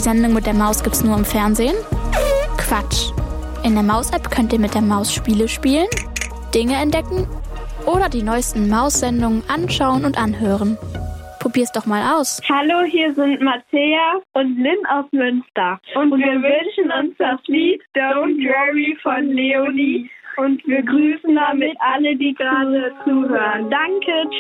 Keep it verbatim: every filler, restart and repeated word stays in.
Sendung mit der Maus gibt's nur im Fernsehen? Quatsch. In der Maus-App könnt ihr mit der Maus Spiele spielen, Dinge entdecken oder die neuesten Maus-Sendungen anschauen und anhören. Probier's doch mal aus. Hallo, hier sind Mattea und Lynn aus Münster. Und, und wir wünschen uns das Lied Don't Worry von Leonie. Und wir grüßen damit alle, die gerade zuhören. Danke,